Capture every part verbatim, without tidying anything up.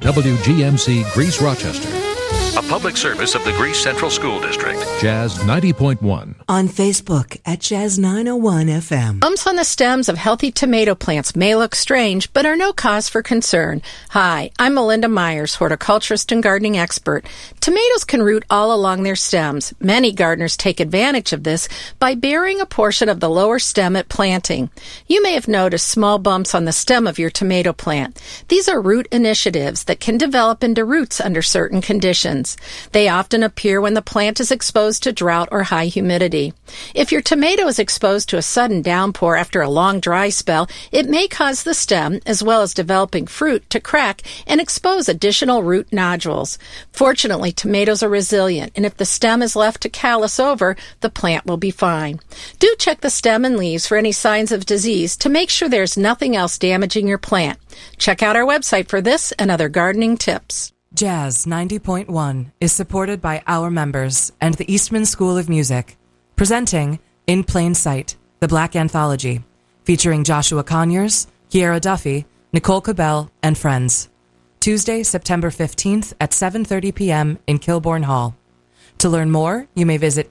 W G M C Greece Rochester. A public service of the Greece Central School District. Jazz ninety point one. On Facebook at Jazz nine oh one F M. Bumps on the stems of healthy tomato plants may look strange, but are no cause for concern. Hi, I'm Melinda Myers, horticulturist and gardening expert. Tomatoes can root all along their stems. Many gardeners take advantage of this by burying a portion of the lower stem at planting. You may have noticed small bumps on the stem of your tomato plant. These are root initiatives that can develop into roots under certain conditions. They often appear when the plant is exposed to drought or high humidity. If your tomato is exposed to a sudden downpour after a long dry spell, it may cause the stem, as well as developing fruit, to crack and expose additional root nodules. Fortunately, tomatoes are resilient, and if the stem is left to callus over, the plant will be fine. Do check the stem and leaves for any signs of disease to make sure there's nothing else damaging your plant. Check out our website for this and other gardening tips. Jazz ninety point one is supported by our members and the Eastman School of Music, presenting In Plain Sight, the Black Anthology, featuring Joshua Conyers, Kiera Duffy, Nicole Cabell, and friends. Tuesday, September fifteenth at seven thirty p.m. in Kilbourne Hall. To learn more, you may visit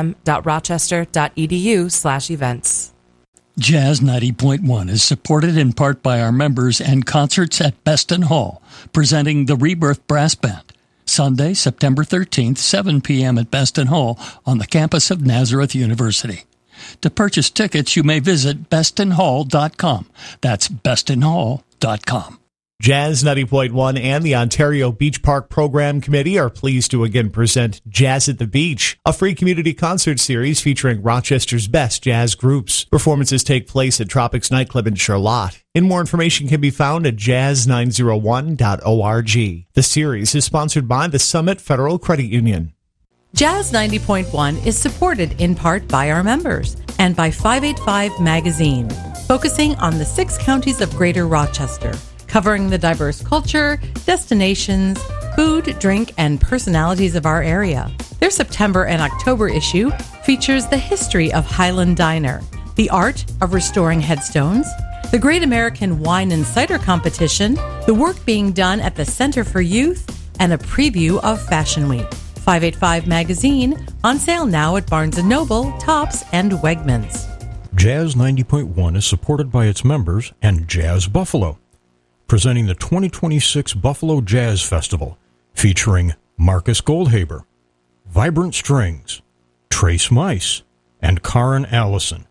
esm.rochester.edu slash events. Jazz ninety point one is supported in part by our members and concerts at Beston Hall, presenting the Rebirth Brass Band. Sunday, September thirteenth, seven p.m. at Beston Hall on the campus of Nazareth University. To purchase tickets, you may visit beston hall dot com. That's beston hall dot com. Jazz ninety point one and the Ontario Beach Park Program Committee are pleased to again present Jazz at the Beach, a free community concert series featuring Rochester's best jazz groups. Performances take place at Tropics Nightclub in Charlotte. And more information can be found at jazz nine oh one dot org. The series is sponsored by the Summit Federal Credit Union. Jazz ninety point one is supported in part by our members and by five eighty-five Magazine, focusing on the six counties of Greater Rochester, covering the diverse culture, destinations, food, drink, and personalities of our area. Their September and October issue features the history of Highland Diner, the art of restoring headstones, the Great American Wine and Cider Competition, the work being done at the Center for Youth, and a preview of Fashion Week. five eighty-five Magazine, on sale now at Barnes and Noble, Tops, and Wegmans. Jazz ninety point one is supported by its members and Jazz Buffalo, presenting the twenty twenty-six Buffalo Jazz Festival, featuring Marcus Goldhaber, Vibrant Strings, Trace Mice, and Karen Allison.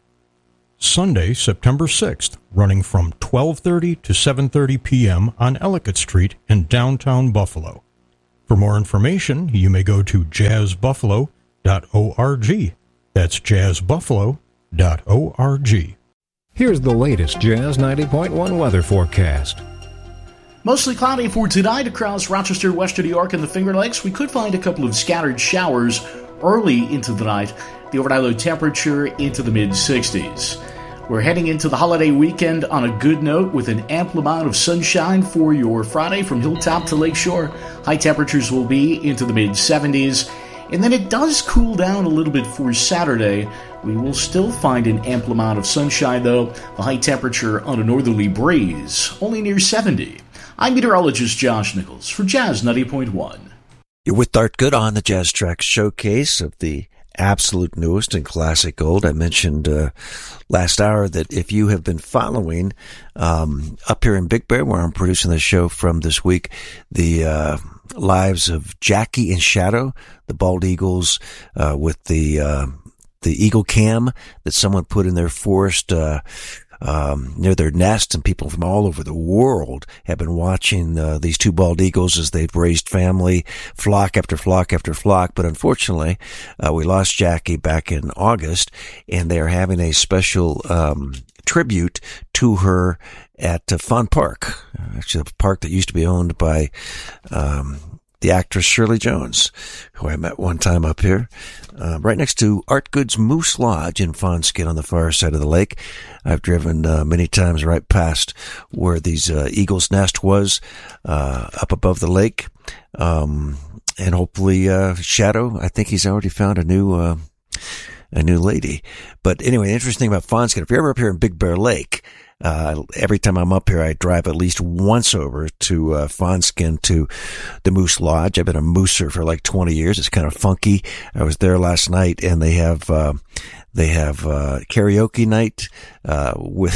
Sunday, September sixth, running from twelve thirty to seven thirty p.m. on Ellicott Street in downtown Buffalo. For more information, you may go to jazz buffalo dot org. That's jazz buffalo dot org. Here's the latest Jazz ninety point one weather forecast. Mostly cloudy for tonight across Rochester, Western New York, and the Finger Lakes. We could find a couple of scattered showers early into the night. The overnight low temperature into the mid sixties. We're heading into the holiday weekend on a good note with an ample amount of sunshine for your Friday from Hilltop to Lakeshore. High temperatures will be into the mid seventies. And then it does cool down a little bit for Saturday. We will still find an ample amount of sunshine, though. The high temperature on a northerly breeze, only near seventy. I'm meteorologist Josh Nichols for Jazz ninety point one. You're with Art Good on the Jazz Track Showcase of the absolute newest and classic gold. I mentioned uh, last hour that if you have been following um, up here in Big Bear, where I'm producing the show from this week, the uh, lives of Jackie and Shadow, the Bald Eagles, uh, with the uh, the eagle cam that someone put in their forest uh, um, near their nest, and people from all over the world have been watching uh, these two bald eagles as they've raised family, flock after flock after flock. But unfortunately, uh, we lost Jackie back in August, and they are having a special um, tribute to her at uh, Fawn Park, actually a park that used to be owned by um the actress Shirley Jones, who I met one time up here, uh, right next to Art Good's Moose Lodge in Fawnskin on the far side of the lake. I've driven uh, many times right past where these uh, eagle's nest was, uh, up above the lake. Um, and hopefully, uh, Shadow, I think he's already found a new, uh, a new lady. But anyway, the interesting thing about Fawnskin, if you're ever up here in Big Bear Lake, Uh, every time I'm up here, I drive at least once over to uh, Fawnskin to the Moose Lodge. I've been a mooser for like twenty years. It's kind of funky. I was there last night, and they have uh, they have uh, karaoke night uh, with.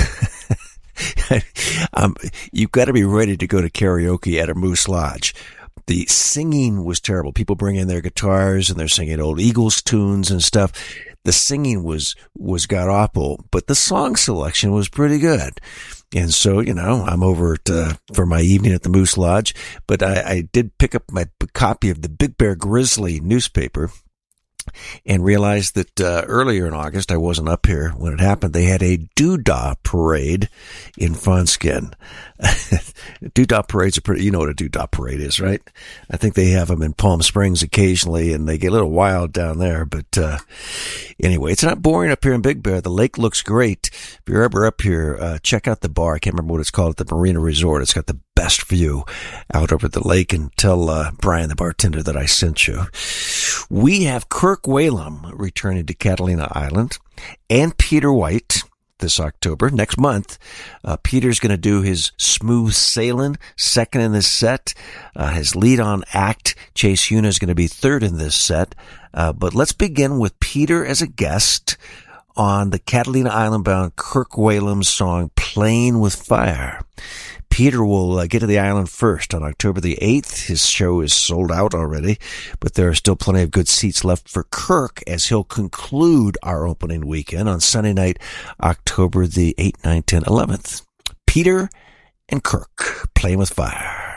um, you've got to be ready to go to karaoke at a Moose Lodge. The singing was terrible. People bring in their guitars and they're singing old Eagles tunes and stuff. The singing was, was god awful, but the song selection was pretty good. And so, you know, I'm over at, uh, for my evening at the Moose Lodge, but I, I did pick up my copy of the Big Bear Grizzly newspaper and realized that uh, earlier in August, I wasn't up here when it happened, they had a doodah parade in Fawnskin. Doodah parades are pretty, you know what a doodah parade is, right? I think they have them in Palm Springs occasionally, and they get a little wild down there. But uh, anyway, it's not boring up here in Big Bear. The lake looks great. If you're ever up here, uh, check out the bar. I can't remember what it's called at the Marina Resort. It's got the best view out over the lake, and tell uh, Brian, the bartender, that I sent you. We have Kirk Whalum returning to Catalina Island, and Peter White this October. Next month, uh, Peter's going to do his Smooth Sailing, second in this set. Uh, his lead-on act, Chase Huna, is going to be third in this set. Uh, but let's begin with Peter as a guest on the Catalina Island-bound Kirk Whalum song, Playing with Fire. Peter will uh, get to the island first on October the eighth. His show is sold out already, but there are still plenty of good seats left for Kirk as he'll conclude our opening weekend on Sunday night, October the eighth, ninth, tenth, eleventh. Peter and Kirk, Playing with Fire.